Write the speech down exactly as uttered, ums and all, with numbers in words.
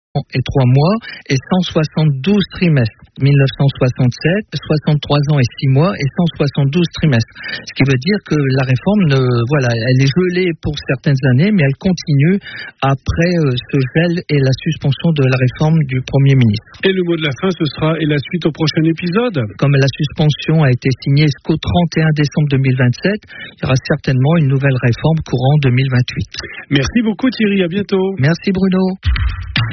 et trois mois et cent soixante-douze trimestres. mille neuf cent soixante-sept, soixante-trois ans et six mois et cent soixante-douze trimestres. Ce qui veut dire que la réforme, ne, voilà, elle est gelée pour certaines années, mais elle continue après euh, ce gel et la suspension de la réforme du Premier ministre. Et le mot de la fin, ce sera et la suite au prochain épisode. Comme la suspension a été signée jusqu'au trente et un décembre deux mille vingt-sept, il y aura certainement une nouvelle réforme courant deux mille vingt-huit. Merci beaucoup Thierry, à bientôt. Merci Bruno.